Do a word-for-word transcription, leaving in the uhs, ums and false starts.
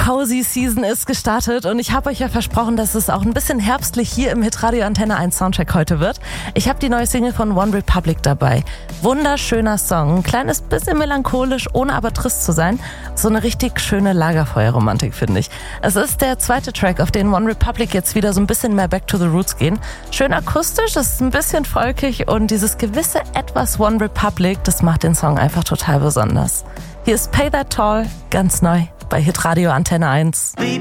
Cozy Season ist gestartet und ich habe euch ja versprochen, dass es auch ein bisschen herbstlich hier im Hitradio Antenne eins Soundcheck heute wird. Ich habe die neue Single von One Republic dabei. Wunderschöner Song, ein kleines bisschen melancholisch, ohne aber trist zu sein. So eine richtig schöne Lagerfeuerromantik, finde ich. Es ist der zweite Track, auf den One Republic jetzt wieder so ein bisschen mehr back to the roots gehen. Schön akustisch, es ist ein bisschen folkig und dieses gewisse etwas One Republic, das macht den Song einfach total besonders. Hier ist Pay That Toll, ganz neu bei Hitradio Antenne eins.